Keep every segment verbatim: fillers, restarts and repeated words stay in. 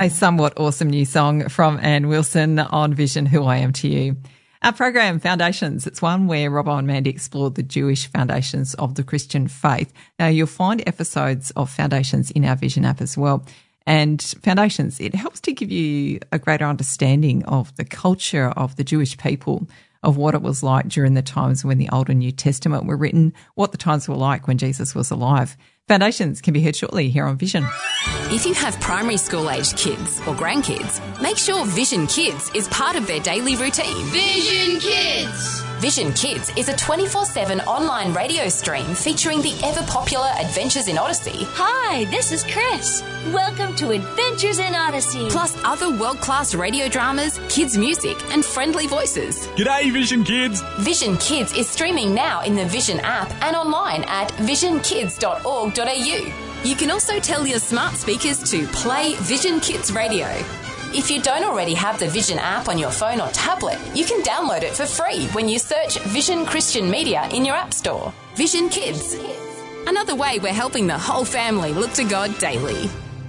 A somewhat awesome new song from Ann Wilson on Vision, Who I Am to You. Our program, Foundations, it's one where Robbo and Mandy explored the Jewish foundations of the Christian faith. Now, you'll find episodes of Foundations in our Vision app as well. And Foundations, it helps to give you a greater understanding of the culture of the Jewish people, of what it was like during the times when the Old and New Testament were written, what the times were like when Jesus was alive. Foundations can be heard shortly here on Vision. If you have primary school-aged kids or grandkids, make sure Vision Kids is part of their daily routine. Vision Kids! Vision Kids is a twenty-four seven online radio stream featuring the ever-popular Adventures in Odyssey. Hi, this is Chris. Welcome to Adventures in Odyssey. Plus other world-class radio dramas, kids' music and friendly voices. G'day, Vision Kids! Vision Kids is streaming now in the Vision app and online at vision kids dot org dot a u. You can also tell your smart speakers to play Vision Kids Radio. If you don't already have the Vision app on your phone or tablet, you can download it for free when you search Vision Christian Media in your app store. Vision Kids. Another way we're helping the whole family look to God daily.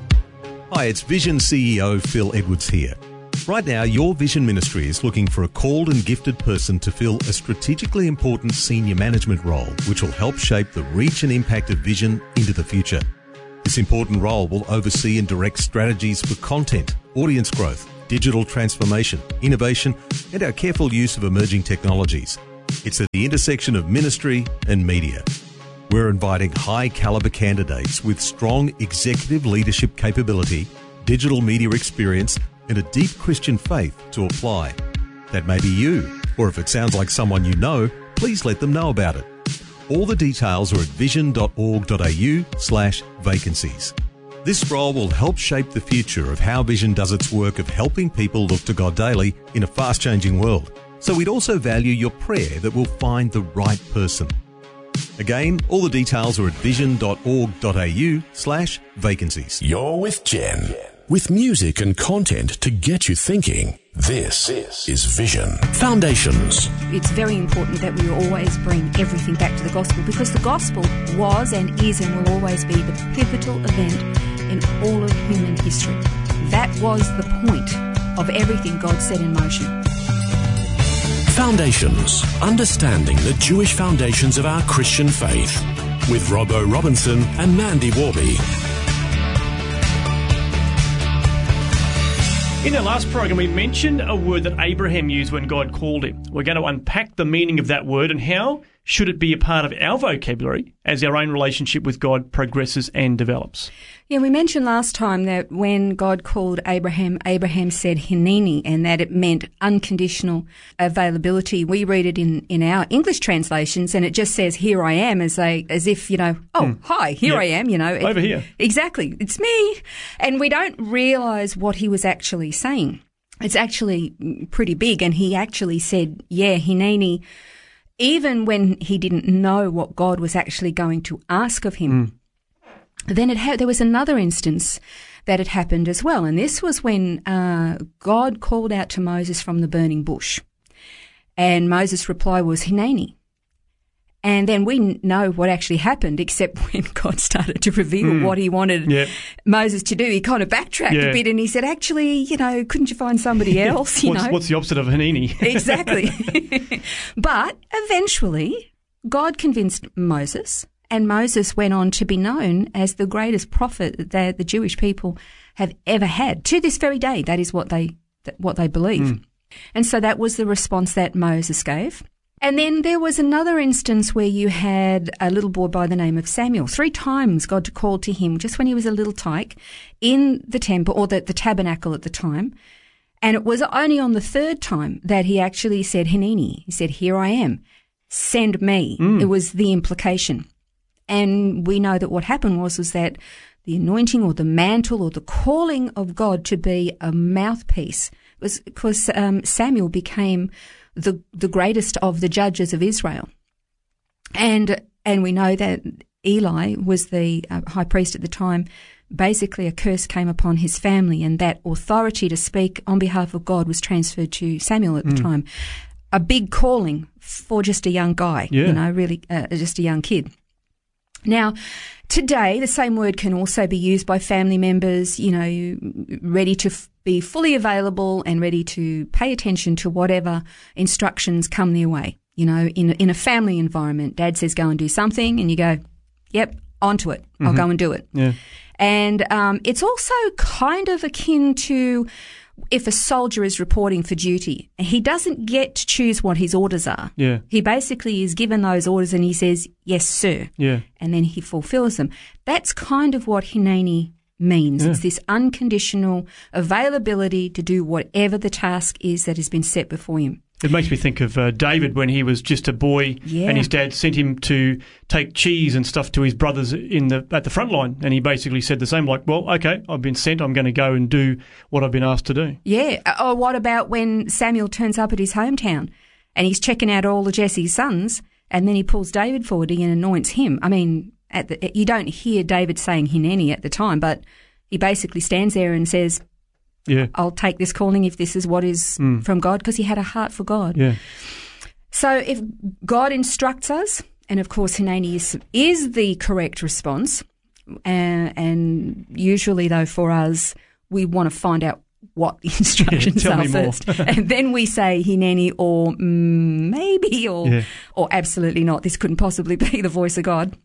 Hi, it's Vision C E O Phil Edwards here. Right now, your Vision Ministry is looking for a called and gifted person to fill a strategically important senior management role, which will help shape the reach and impact of Vision into the future. This important role will oversee and direct strategies for content, audience growth, digital transformation, innovation, and our careful use of emerging technologies. It's at the intersection of ministry and media. We're inviting high-caliber candidates with strong executive leadership capability, digital media experience, and a deep Christian faith to apply. That may be you, or if it sounds like someone you know, please let them know about it. All the details are at vision dot org dot a u slash vacancies. This role will help shape the future of how Vision does its work of helping people look to God daily in a fast-changing world. So we'd also value your prayer that we'll find the right person. Again, all the details are at vision dot org dot a u slash vacancies. You're with Jen. With music and content to get you thinking. This is Vision. Foundations. It's very important that we always bring everything back to the gospel, because the gospel was and is and will always be the pivotal event in all of human history. That was the point of everything God set in motion. Foundations. Understanding the Jewish foundations of our Christian faith. With Robbo Robinson and Mandy Warby. In our last program, we mentioned a word that Abraham used when God called him. We're going to unpack the meaning of that word and how should it be a part of our vocabulary as our own relationship with God progresses and develops. Yeah, we mentioned last time that when God called Abraham, Abraham said Hineni, and that it meant unconditional availability. We read it in, in our English translations, and it just says, here I am, as a, as if, you know, oh, mm. hi, here yep. I am, you know. Over it, here. Exactly. It's me. And we don't realise what he was actually saying. It's actually pretty big, and he actually said, yeah, Hineni, even when he didn't know what God was actually going to ask of him. Mm. Then it ha- there was another instance that had happened as well, and this was when uh, God called out to Moses from the burning bush, and Moses' reply was Hineni. And then we know what actually happened, except when God started to reveal mm. what he wanted yeah. Moses to do, he kind of backtracked yeah. a bit and he said, actually, you know, couldn't you find somebody else? You what's, know, what's the opposite of Hineni? Exactly. But eventually, God convinced Moses, and Moses went on to be known as the greatest prophet that the Jewish people have ever had. To this very day, that is what they what they believe. Mm. And so that was the response that Moses gave. And then there was another instance where you had a little boy by the name of Samuel. Three times God called to him just when he was a little tyke in the temple, or the, the tabernacle at the time. And it was only on the third time that he actually said, Hineni. He said, here I am. Send me. Mm. It was the implication. And we know that what happened was, was that the anointing or the mantle or the calling of God to be a mouthpiece was because um, Samuel became the the greatest of the judges of Israel. And and we know that Eli was the uh, high priest at the time. Basically, a curse came upon his family, and that authority to speak on behalf of God was transferred to Samuel at the mm. time. A big calling for just a young guy, yeah. you know, really uh, just a young kid. Now, today, the same word can also be used by family members, you know, ready to f- be fully available and ready to pay attention to whatever instructions come their way. You know, in in a family environment, Dad says go and do something, and you go, yep, onto it. Mm-hmm. I'll go and do it. Yeah. And um, it's also kind of akin to if a soldier is reporting for duty. He doesn't get to choose what his orders are. Yeah. He basically is given those orders and he says, yes, sir. Yeah. And then he fulfills them. That's kind of what Hineni means. Yeah. It's this unconditional availability to do whatever the task is that has been set before him. It makes me think of uh, David when he was just a boy, Yeah. and his dad sent him to take cheese and stuff to his brothers in the at the front line, and he basically said the same, like, well, okay, I've been sent, I'm going to go and do what I've been asked to do. Yeah. Or what about when Samuel turns up at his hometown and he's checking out all of Jesse's sons, and then he pulls David forward and anoints him? I mean, at the, you don't hear David saying Hineni at the time, but he basically stands there and says, Yeah. I'll take this calling if this is what is Mm. from God, because he had a heart for God. Yeah. So if God instructs us, and of course Hineni is, is the correct response, uh, and usually though for us, we want to find out what the instructions Yeah, tell are me more. first. And then we say Hineni or mm, maybe or, Yeah. or absolutely not. This couldn't possibly be the voice of God.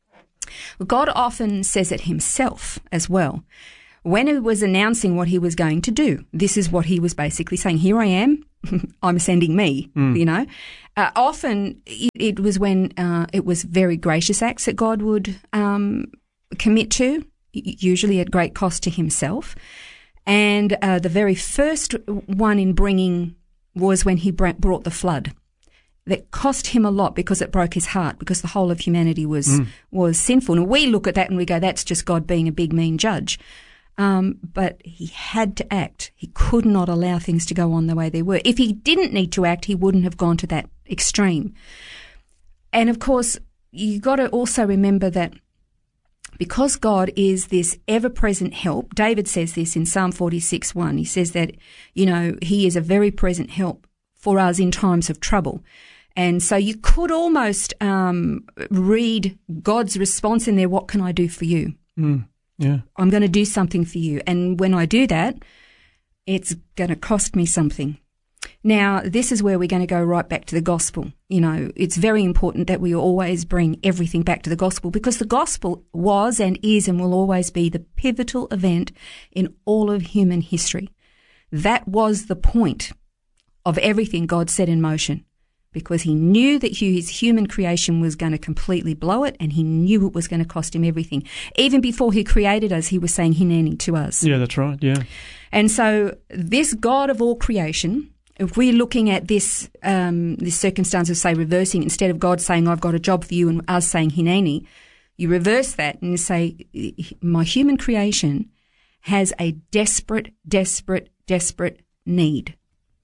God often says it himself as well. When he was announcing what he was going to do, this is what he was basically saying. Here I am. I'm sending me, Mm. you know. Uh, often it, it was when uh, it was very gracious acts that God would um, commit to, usually at great cost to himself. And uh, the very first one in bringing was when he brought the flood. That cost him a lot because it broke his heart, because the whole of humanity was Mm. was sinful. And we look at that and we go, that's just God being a big, mean judge. Um, but he had to act. He could not allow things to go on the way they were. If he didn't need to act, he wouldn't have gone to that extreme. And of course, you got to also remember that because God is this ever-present help, David says this in Psalm forty-six one. He says that, you know, he is a very present help for us in times of trouble. And so you could almost um, read God's response in there, what can I do for you? Mm. Yeah. I'm going to do something for you. And when I do that, it's going to cost me something. Now, this is where we're going to go right back to the gospel. You know, it's very important that we always bring everything back to the gospel, because the gospel was and is and will always be the pivotal event in all of human history. That was the point of everything God set in motion, because he knew that his human creation was going to completely blow it, and he knew it was going to cost him everything. Even before he created us, he was saying Hineni to us. Yeah, that's right. Yeah. And so this God of all creation, if we're looking at this um, this circumstance of, say, reversing, instead of God saying, I've got a job for you, and us saying Hineni, you reverse that and you say, my human creation has a desperate, desperate, desperate need.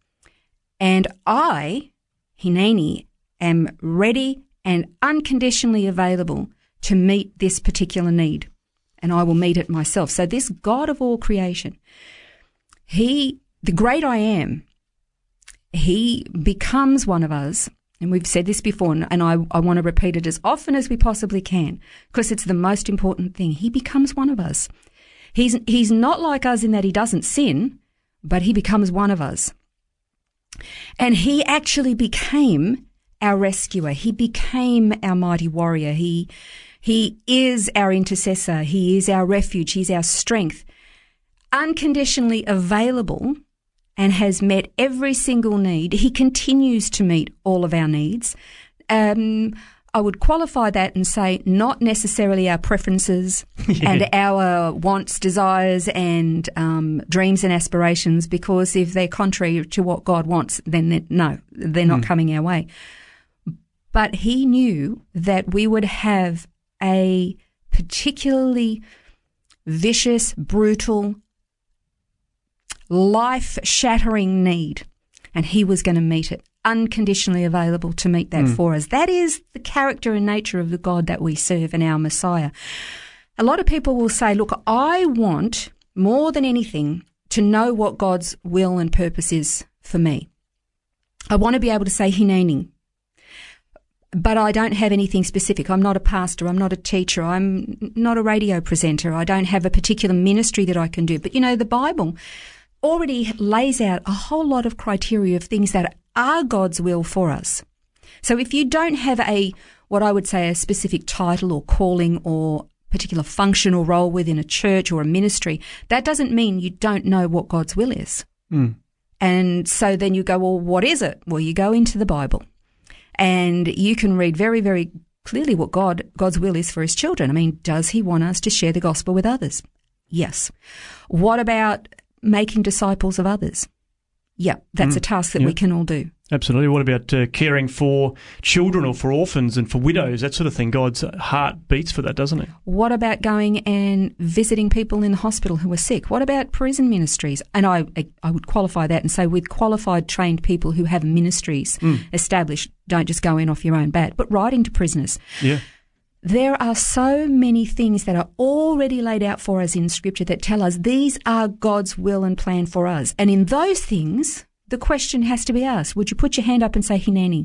And I, Hineni, am ready and unconditionally available to meet this particular need, and I will meet it myself. So this God of all creation, he, the great I am, he becomes one of us, and we've said this before, and I, I want to repeat it as often as we possibly can, because it's the most important thing. He becomes one of us. He's, he's not like us in that he doesn't sin, but he becomes one of us. And he actually became our rescuer. He became our mighty warrior. He, he is our intercessor. He is our refuge. He's our strength. Unconditionally available, and has met every single need. He continues to meet all of our needs. Um, I would qualify that and say not necessarily our preferences Yeah. and our wants, desires, and um, dreams and aspirations, because if they're contrary to what God wants, then they're, no, they're not Mm. coming our way. But he knew that we would have a particularly vicious, brutal, life-shattering need, and he was going to meet it, unconditionally available to meet that Mm. for us. That is the character and nature of the God that we serve and our Messiah. A lot of people will say, look, I want more than anything to know what God's will and purpose is for me. I want to be able to say Hineni. but I don't have anything specific. I'm not a pastor. I'm not a teacher. I'm not a radio presenter. I don't have a particular ministry that I can do. But, you know, the Bible already lays out a whole lot of criteria of things that are God's will for us. So if you don't have a, what I would say, a specific title or calling or particular function or role within a church or a ministry, that doesn't mean you don't know what God's will is. Mm. And so then you go, well, what is it? Well, you go into the Bible and you can read very, very clearly what God God's will is for his children. I mean, does he want us to share the gospel with others? Yes. What about making disciples of others? Yeah, that's Mm. a task that Yeah. we can all do. Absolutely. What about uh, caring for children or for orphans and for widows, that sort of thing? God's heart beats for that, doesn't it? What about going and visiting people in the hospital who are sick? What about prison ministries? And I I would qualify that and say with qualified, trained people who have ministries Mm. established, don't just go in off your own bat, but writing to prisoners. Yeah. There are so many things that are already laid out for us in Scripture that tell us these are God's will and plan for us. And in those things, the question has to be asked, would you put your hand up and say, Hineni,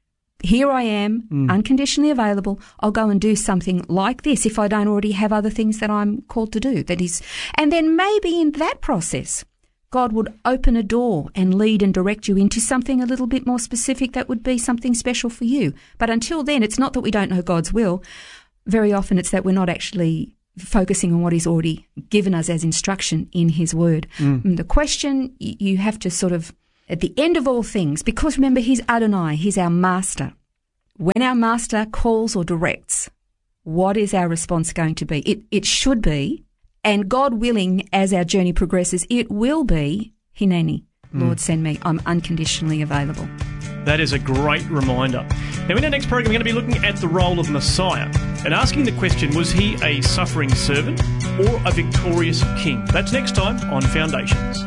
here I am, Mm. unconditionally available. I'll go and do something like this if I don't already have other things that I'm called to do. That is, and then maybe in that process, God would open a door and lead and direct you into something a little bit more specific that would be something special for you. But until then, it's not that we don't know God's will. Very often it's that we're not actually focusing on what he's already given us as instruction in his word. Mm. And the question y- you have to sort of, at the end of all things, because remember, he's Adonai, he's our master. When our master calls or directs, what is our response going to be? It, it should be, and God willing, as our journey progresses, it will be, Hineni, Lord, send me. I'm unconditionally available. That is a great reminder. Now, in our next program, we're going to be looking at the role of Messiah and asking the question, was he a suffering servant or a victorious king? That's next time on Foundations.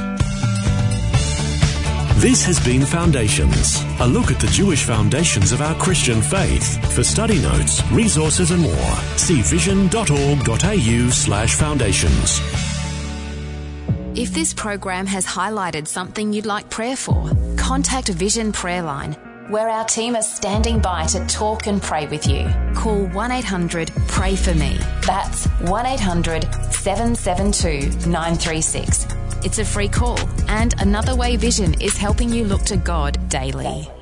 This has been Foundations, a look at the Jewish foundations of our Christian faith. For study notes, resources and more, see vision.org.au slash foundations. If this program has highlighted something you'd like prayer for, contact Vision Prayer Line, where our team is standing by to talk and pray with you. Call one eight hundred pray for me. That's one eight hundred seven seven two nine three six. It's a free call, and Another Way Vision is helping you look to God daily.